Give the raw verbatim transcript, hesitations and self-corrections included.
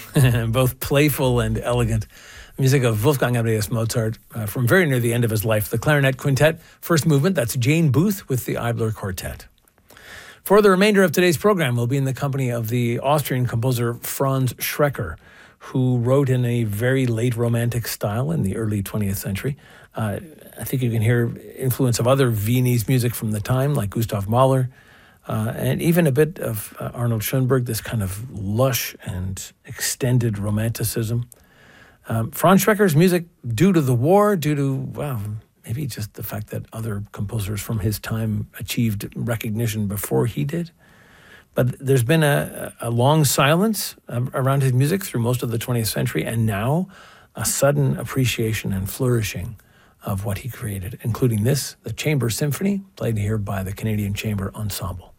both playful and elegant. Music of Wolfgang Amadeus Mozart uh, from very near the end of his life. The Clarinet Quintet, first movement, that's Jane Booth with the Eibler Quartet. For the remainder of today's program, we'll be in the company of the Austrian composer Franz Schreker, who wrote in a very late Romantic style in the early twentieth century. Uh, I think you can hear influence of other Viennese music from the time, like Gustav Mahler, uh, and even a bit of uh, Arnold Schoenberg, this kind of lush and extended romanticism. Um, Franz Schreker's music, due to the war, due to, well, maybe just the fact that other composers from his time achieved recognition before he did. But there's been a, a long silence around his music through most of the twentieth century, and now a sudden appreciation and flourishing of what he created, including this, the Chamber Symphony, played here by the Canadian Chamber Ensemble.